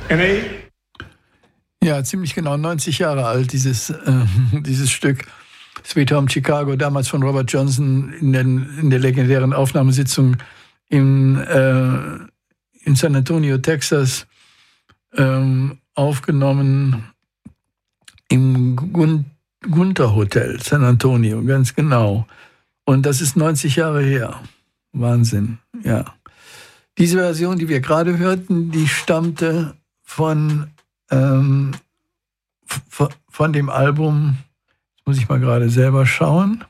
N.A.? Ja, ziemlich genau 90 Jahre alt, dieses Stück Sweet Home Chicago, damals von Robert Johnson in der legendären Aufnahmesitzung in San Antonio, Texas, aufgenommen im Gunther Hotel, San Antonio, ganz genau. Und das ist 90 Jahre her. Wahnsinn, ja. Diese Version, die wir gerade hörten, die stammte von dem Album, jetzt muss ich mal gerade selber schauen.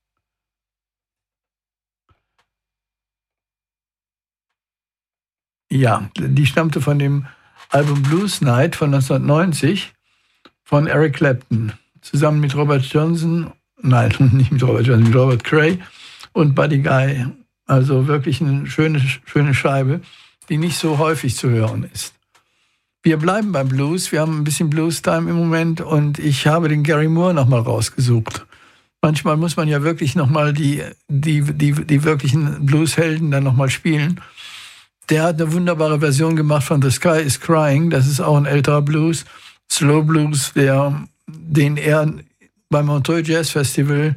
Ja, die stammte von dem Album Blues Night von 1990 von Eric Clapton, zusammen mit Robert Johnson, nein, nicht mit Robert Johnson, mit Robert Cray und Buddy Guy. Also wirklich eine schöne Scheibe, die nicht so häufig zu hören ist. Wir bleiben beim Blues, wir haben ein bisschen Blues-Time im Moment und ich habe den Gary Moore nochmal rausgesucht. Manchmal muss man ja wirklich nochmal die wirklichen Blues-Helden dann nochmal spielen. Der hat eine wunderbare Version gemacht von The Sky is Crying, das ist auch ein älterer Blues, Slow Blues, den er beim Montreux Jazz Festival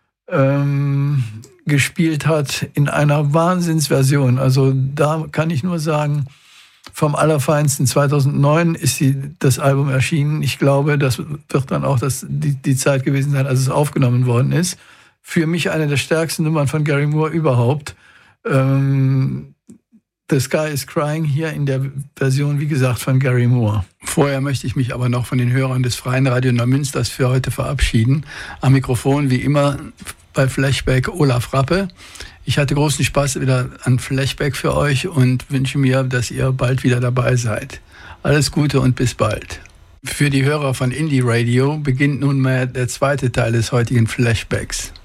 gespielt hat in einer Wahnsinnsversion. Also da kann ich nur sagen, vom Allerfeinsten. 2009 ist das Album erschienen. Ich glaube, das wird dann auch die Zeit gewesen sein, als es aufgenommen worden ist. Für mich eine der stärksten Nummern von Gary Moore überhaupt. The Sky is Crying hier in der Version, wie gesagt, von Gary Moore. Vorher möchte ich mich aber noch von den Hörern des Freien Radio Neumünsters für heute verabschieden. Am Mikrofon wie immer bei Flashback Olaf Rappe. Ich hatte großen Spaß wieder an Flashback für euch und wünsche mir, dass ihr bald wieder dabei seid. Alles Gute und bis bald. Für die Hörer von Indie Radio beginnt nunmehr der zweite Teil des heutigen Flashbacks.